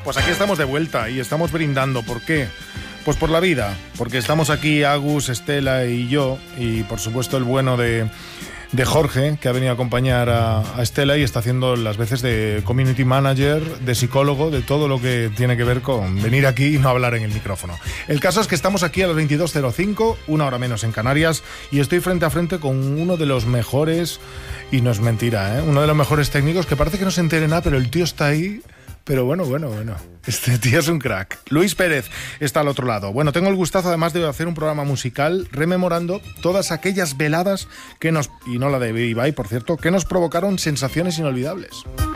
Pues aquí estamos de vuelta y estamos brindando. ¿Por qué? Pues por la vida, porque estamos aquí Agus, Estela y yo, y por supuesto el bueno de Jorge, que ha venido a acompañar a Estela y está haciendo las veces de community manager, de psicólogo, de todo lo que tiene que ver con venir aquí y no hablar en el micrófono. El caso es que estamos aquí a las 22:05, una hora menos en Canarias, y estoy frente a frente con uno de los mejores, y no es mentira, uno de los mejores técnicos, que parece que no se entere nada, pero el tío está ahí. Pero bueno, este tío es un crack. Luis Pérez está al otro lado. Bueno, tengo el gustazo además de hacer un programa musical rememorando todas aquellas veladas que nos, y no la de Ibai, por cierto, que nos provocaron sensaciones inolvidables.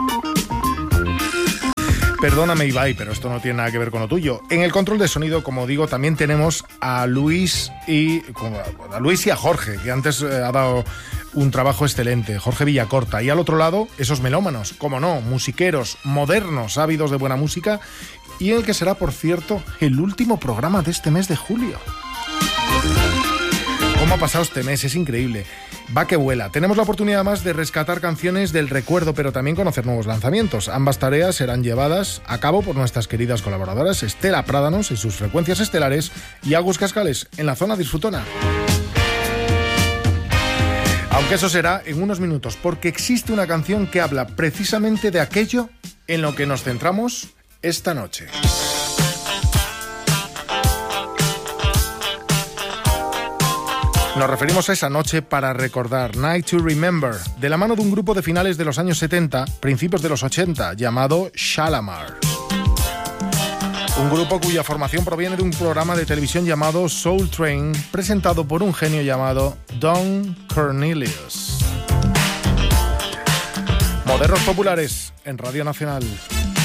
Perdóname, Ibai, pero esto no tiene nada que ver con lo tuyo. En el control de sonido, como digo, también tenemos a Luis y a Jorge, que antes ha dado un trabajo excelente, Jorge Villacorta. Y al otro lado, esos melómanos, como no, musiqueros, modernos, ávidos de buena música, y el que será, por cierto, el último programa de este mes de julio. ¿Cómo ha pasado este mes? Es increíble. Va que vuela. Tenemos la oportunidad más de rescatar canciones del recuerdo, pero también conocer nuevos lanzamientos. Ambas tareas serán llevadas a cabo por nuestras queridas colaboradoras Estela Prádanos en sus frecuencias estelares y Agus Cascales en la zona disfrutona. Aunque eso será en unos minutos, porque existe una canción que habla precisamente de aquello en lo que nos centramos esta noche. Nos referimos a esa noche para recordar, Night to Remember, de la mano de un grupo de finales de los años 70, principios de los 80, llamado Shalamar. Un grupo cuya formación proviene de un programa de televisión llamado Soul Train, presentado por un genio llamado Don Cornelius. Modernos populares en Radio Nacional.